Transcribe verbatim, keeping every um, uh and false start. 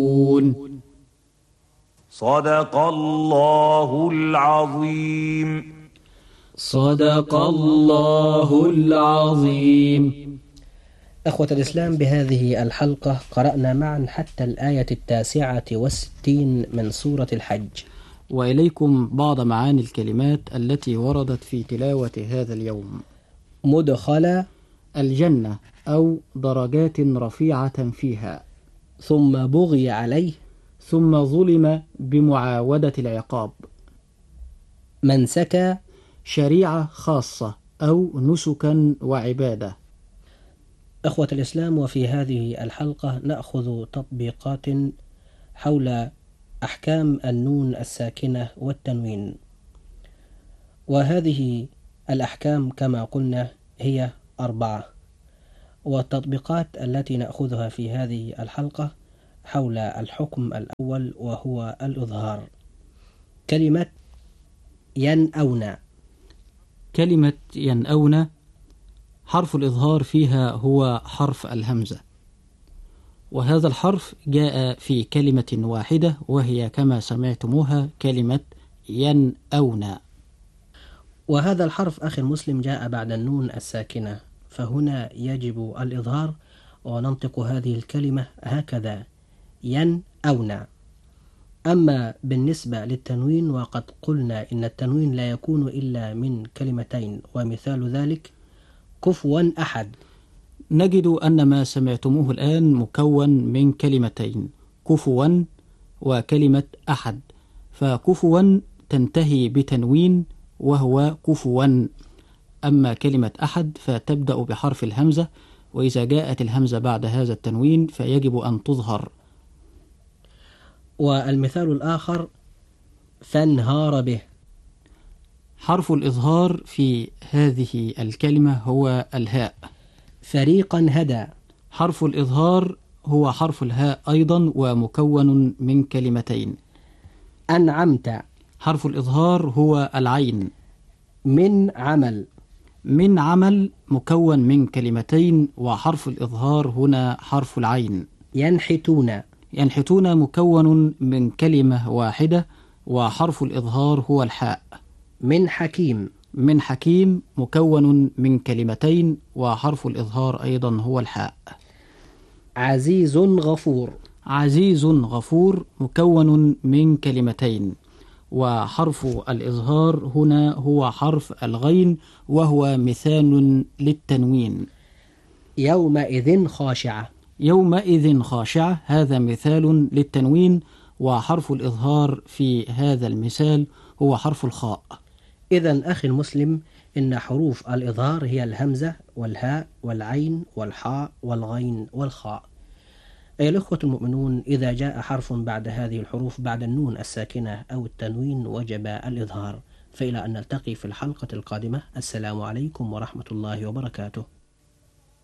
صدق الله العظيم. صدق الله العظيم. أخوة الإسلام، بهذه الحلقة قرأنا معا حتى الآية التاسعة والستين من سورة الحج، وإليكم بعض معاني الكلمات التي وردت في تلاوة هذا اليوم. مدخل الجنة أو درجات رفيعة فيها، ثم بغي عليه، ثم ظلم بمعاودة العقاب. منسكا شريعة خاصة أو نسكا وعبادة. أخوة الإسلام، وفي هذه الحلقة نأخذ تطبيقات حول أحكام النون الساكنة والتنوين، وهذه الأحكام كما قلنا هي أربعة، والتطبيقات التي نأخذها في هذه الحلقة حول الحكم الأول وهو الإظهار. كلمة ينأون. كلمة ينأون حرف الإظهار فيها هو حرف الهمزة، وهذا الحرف جاء في كلمة واحدة وهي كما سمعتموها كلمة ينأون. وهذا الحرف أخي المسلم جاء بعد النون الساكنة، فهنا يجب الإظهار وننطق هذه الكلمة هكذا: ينأون. أما بالنسبة للتنوين وقد قلنا إن التنوين لا يكون إلا من كلمتين، ومثال ذلك كفوا أحد. نجد أن ما سمعتموه الآن مكون من كلمتين، كفوا وكلمة أحد، فكفوا تنتهي بتنوين وهو كفوا، أما كلمة أحد فتبدأ بحرف الهمزة، وإذا جاءت الهمزة بعد هذا التنوين فيجب أن تظهر. والمثال الآخر فانهار به. حرف الإظهار في هذه الكلمة هو الهاء. فريقا هدى. حرف الإظهار هو حرف الهاء أيضا ومكون من كلمتين. أنعمت. حرف الإظهار هو العين. من عمل. من عمل مكون من كلمتين وحرف الإظهار هنا حرف العين. ينحتون. ينحتون مكون من كلمة واحدة وحرف الإظهار هو الحاء. من حكيم. من حكيم مكون من كلمتين وحرف الإظهار أيضا هو الحاء. عزيز غفور. عزيز غفور مكون من كلمتين وحرف الإظهار هنا هو حرف الغين وهو مثال للتنوين. يومئذ خاشعة. يومئذ خاشعة هذا مثال للتنوين، وحرف الإظهار في هذا المثال هو حرف الخاء. إذن أخي المسلم، إن حروف الإظهار هي الهمزة والهاء والعين والحاء والغين والخاء. أيها الأخوة المؤمنون، إذا جاء حرف بعد هذه الحروف بعد النون الساكنة أو التنوين وجب الإظهار. فإلى أن نلتقي في الحلقة القادمة، السلام عليكم ورحمة الله وبركاته.